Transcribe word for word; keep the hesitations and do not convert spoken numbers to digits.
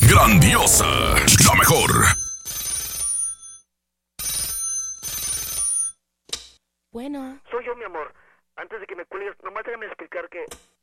Grandiosa, la mejor. Bueno. Soy yo, mi amor. Antes de que me cuelgues, nomás déjame explicar que